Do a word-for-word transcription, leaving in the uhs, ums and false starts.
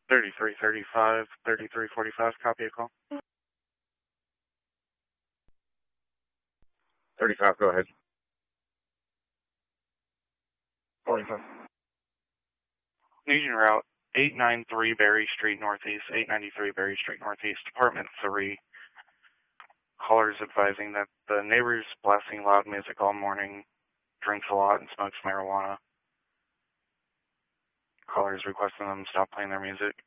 thirty-three thirty-five, thirty-three forty-five, copy a call. thirty-five, go ahead. forty-five. Union Route, eight ninety-three Berry Street Northeast, eight ninety-three Berry Street Northeast, Apartment three. Callers advising that the neighbor's blasting loud music all morning, drinks a lot, and smokes marijuana. Callers requesting them stop playing their music.